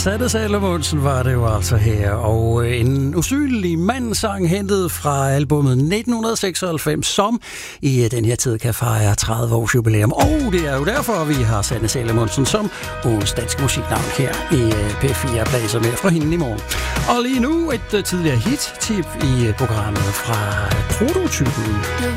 Sanne Salomonsen var det jo altså her, og en usynlig mandsang hentet fra albumet 1996, som i den her tid kan fejre 30 års jubilæum. Og det er jo derfor, vi har Sanne Salomonsen som ugens danske musiknavn her i P4 Blæser med fra hende i morgen. Og lige nu et tidligere hit-tip i programmet fra Prototypen.